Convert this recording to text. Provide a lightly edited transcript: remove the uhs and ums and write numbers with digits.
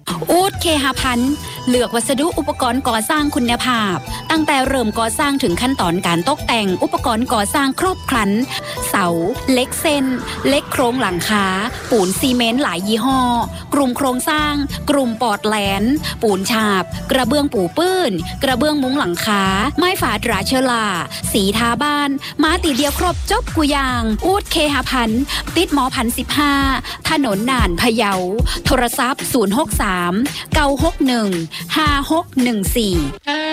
อูดเคหพันธ์เลือกวัสดุอุปกรณ์ก่อสร้างคุณภาพตั้งแต่เริ่มก่อสร้างถึงขั้นตอนการตกแต่งอุปกรณ์ก่อสร้างครบครันเสาเหล็กเส้นเหล็กโครงหลังคาปูนซีเมนต์หลายยี่ห้อกลุ่มโครงสร้างกลุ่มปอดแหลนปูนฉาบกระเบื้องปูปื้นกระเบื้องมุ้งหลังคาไม้ฝาตราเชลาสีทาบ้านมาติเดียวครบจบกุยางอูดเคหพันธ์ติดหมอพัน15ถนนน่านพะเยาโทรศัพท์063 961 5614